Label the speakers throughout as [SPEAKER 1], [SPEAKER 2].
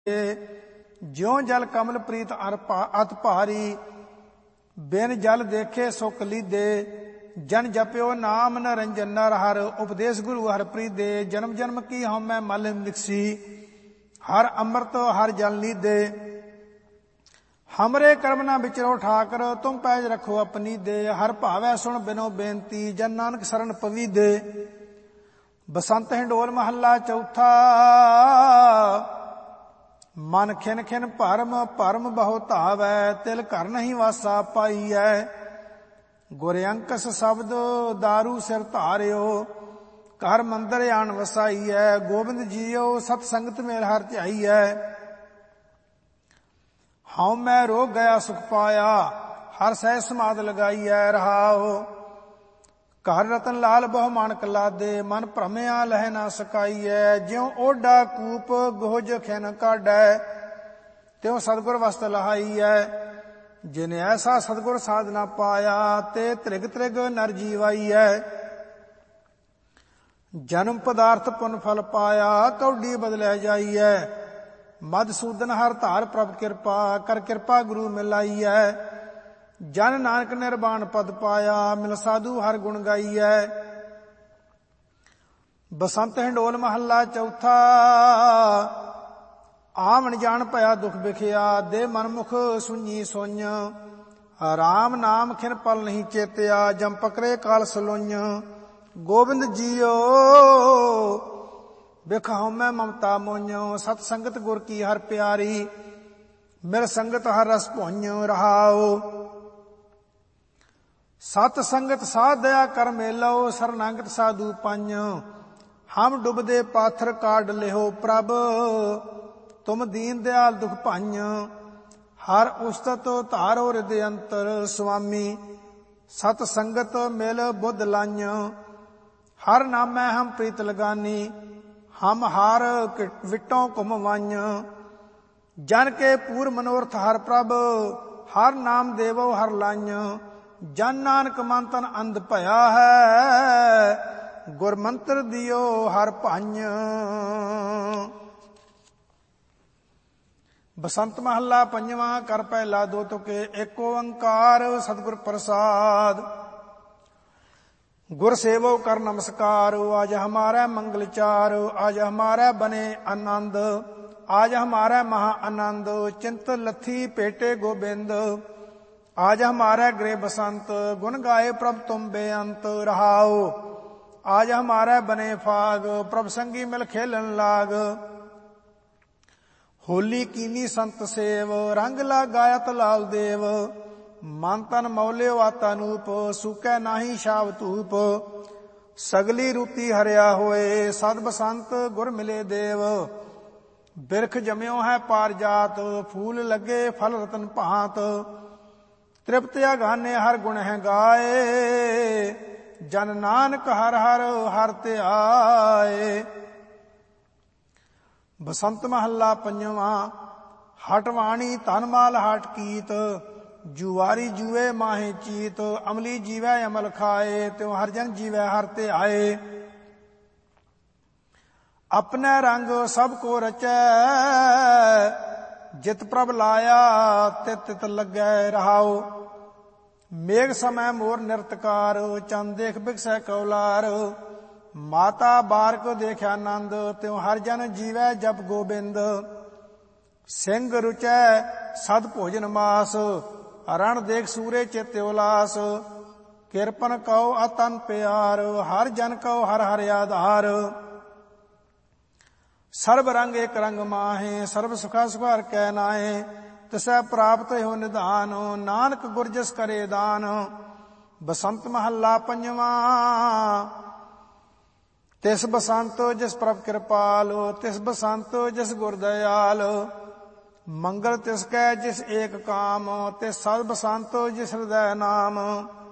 [SPEAKER 1] ज्यों जल कमल प्रीत अत भारी, बिन जल देखे सो कलीदे। जन जप्यो नाम नरंजन नर हर, उपदेश गुरु हरप्रीत दे। जन्म जन्म की हमै मल निकसी, हर अमृत हर जल नीदे। हमरे कर्म ना विचरो ठाकर, तुम पैज रखो अपनी दे। हर भावै सुन बिनो बेनती, जन नानक शरण पवीदे। बसंत हिंडोल महला चौथा, मन खिन खिन भरम भरम बहु धावै। तिल घर नहीं वासा पाईऐ, गुर अंकस शब्द दारू सिर धारियो। घर मंदिर आन वसाईऐ, गोबिंद जीओ सत संगत मेल हर ध्याईऐ। हाउ मैं रोग गया सुख पाया, हर सह समाध लगाईऐ। रहाओ घर रतन लाल बहु मानक लादे, मन भ्रमया लह ना सकाईऐ। ज्यों ओडा कूप गोज खिन काढै, त्यों सतगुर वस्त लहाईऐ। जिन ऐसा सतगुर साधना पाया, ते त्रिग त्रिग नर जीवाईऐ। जन्म पदार्थ पुन फल पाया, कौडी बदलै जाईऐ। मधुसूदन हर धार प्रभ कृपा, कर कृपा गुरु मिलाईऐ। जन नानक निर्वाण पद पाया, मिल साधु हर गुण गाईऐ। बसंत हिंडोल महला चौथा, आमन जान भया दुख बिखिया। दे मनमुख सुनी सोñ, राम नाम खिन पल नहीं चेतिया। जम पकड़े काल सलोñ, गोबिंद जीओ बिख हउमै ममता मोñ। सत संगत गुर की हर प्यारी, मिल संगत हर रस भोñ। रहाओ सत संगत साध दया कर मेलो, सरनागत साधु पंज। हम डुबदे पाथर काढ़ लिहो, प्रभ तुम दीन दयाल दुख भाñ। हर उस्तत धारो हृदय अंतर, स्वामी सत संगत मिल बुध लाñ। हर नामै हम प्रीत लगानी, हम हार विटों घुम वाñ। जन के पूर मनोरथ हर प्रभ, हर नाम देवो हर लाñ। जन नानक मन तन अंध भया है, गुर मंत्र दियो हर भाñ। बसंत महला पंजवां, कर पहला दो तुके। एक ओंकार सतगुर प्रसाद, गुर सेवो कर नमस्कार। आज हमारा मंगल चार, आज हमारा बने आनंद। आज हमारा महा आनंद, चिंत लथी पेटे गोबिंद। आज हमारा गृह बसंत, गुण गाए प्रभ तुम बेअंत। रहाओ आज हमारा बने फाग, प्रभ संगी मिल खेलन लाग। होली कीनी संत सेव, रंग लगायत लाल देव। मन तन मौल्यो आतानूप, सुकै नाही शाव धूप। सगली रूती हरिया होए, सद बसंत गुर मिले देव। बिरख जम्यो है पार जात, फूल लगे फल रतन भांत। तृप्तिया गाने हर गुण है गाए, जन नानक हर हर हर ते आए। बसंत महला पंजवां, हटवाणी तनमाल हट कीत। जुआरी जुए माहे चीत, अमली जीवै अमल खाए। त्यों हर जन जीवै हर ते आए। अपने रंग सब को रचै, जित प्रभ लाया तित तित लगै। रहाओ मेघ समय मोर नृतकार, चंद देख बिकसै कौलार। माता बारक देखा आनंद, त्यों हर जन जीवै जप गोबिंद। सिंह रुचै सद भोजन मास, रण देख सूरे चित उलास। किरपन कहो अतन प्यार, हर जन कहो हर हर आधार। सर्व रंग एक रंग माहे, सर्व सुखा सुखार कै नाहे। तिसै प्राप्त हो निधान, नानक गुर जस करे दान। बसंत महला पंजवां, तिस बसंत जिस प्रभ कृपाल। तिस बसंत जिस गुर दयाल, मंगल तिसकै जिस एक काम। तिस सद बसंत जिस हृदय नाम।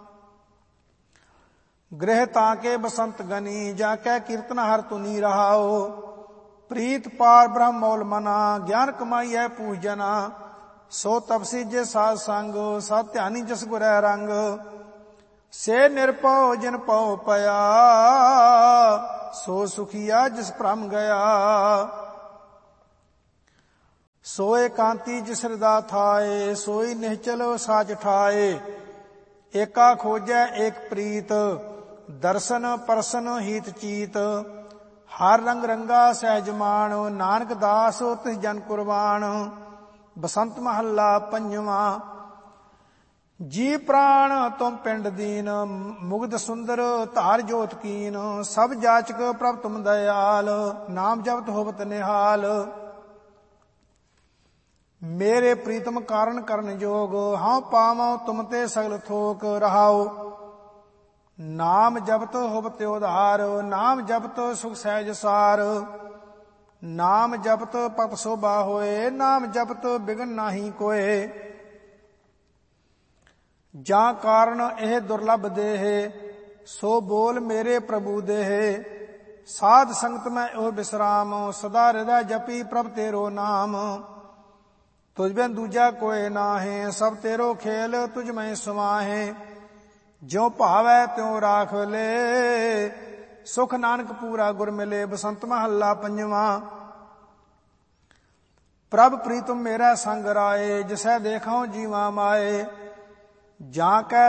[SPEAKER 1] गृह ताके बसंत गनी, जाकै कीर्तन हर तुनी। रहाओ प्रीत पार ब्रह्म मौल मना, ज्ञान कमाई है पूजना। सो तपसी जे साध संग, सत ध्यानी जस गुरै रंग। से निरपौ जिन पौ पया, सो सुखिया जिस भ्रम गया। सोए कांति जिस हृदा थाए, सोई निश्चल साच ठाए। एका खोजै एक प्रीत, दर्शन परसन हीत चीत। हर रंग रंगा सहज मान, नानक दास तिस जन कुर्बान। बसंत महला पंजवा। जी प्राण तुम पिंड दीन, मुग्ध सुंदर धार जोत कीन। सब जाचक प्रभ तुम दयाल, नाम जपत होवत निहाल। मेरे प्रीतम कारण करन जोग, हाँ पावो तुम ते सगल थोक। रहाओ नाम जपत होवत उधार, नाम जपत सुख सहज सार। नाम जपत पत शोभा होए, नाम जपत बिघन नाही कोए। ਜਾਂ ਕਾਰਨ ਇਹ ਦੁਰਲਭ ਦੇਹ, ਸੋ ਬੋਲ ਮੇਰੇ ਪ੍ਰਭੂ ਦੇਹ। ਸਾਧ ਸੰਗਤ ਮੈਂ ਉਹ ਬਿਸਰਾਮ, ਸਦਾ ਹਿਰਦੈ ਜਪੀ ਪ੍ਰਭ ਤੇਰੋ ਨਾਮ। ਤੁਝ ਬਿਨ ਦੂਜਾ ਕੋਇ ਨਾਹੀਂ, ਸਭ ਤੇਰੋ ਖੇਲ ਤੁਝ ਮੈਂ ਸਮਾਹੇ। ਜਿਉ ਭਾਵੈ ਤਿਉ ਰਾਖ ਲੈ, ਸੁਖ ਨਾਨਕ ਪੂਰਾ ਗੁਰ ਮਿਲੇ। ਬਸੰਤ ਮਹੱਲਾ ਪੰਜਵਾਂ। ਪ੍ਰਭ ਪ੍ਰੀਤਮ ਮੇਰਾ ਸੰਗ ਰਾਏ, ਜਿਸੈ ਦੇਖਾਉ ਜੀਵਾ ਮਾਏ। ਜਾਂ ਕੈ